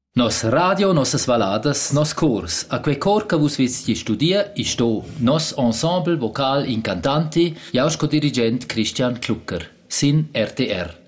Nos radio, nossas valadas, nos cors. A quei cor che vus vizti studia, sto nos ensemble vocal incantanti, jausco dirigent Christian Klucker, sin RTR.